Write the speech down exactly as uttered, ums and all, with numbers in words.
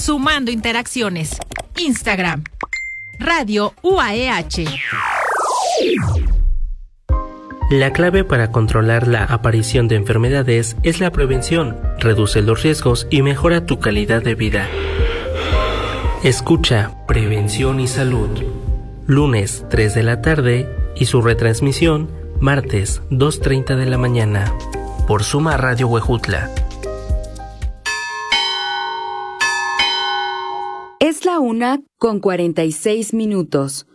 sumando interacciones. Instagram, Radio U A E H. La clave para controlar la aparición de enfermedades es la prevención. Reduce los riesgos y mejora tu calidad de vida. Escucha Prevención y Salud. Lunes tres de la tarde y su retransmisión martes dos treinta de la mañana. Por Suma Radio Huejutla. Es la una con cuarenta y seis minutos.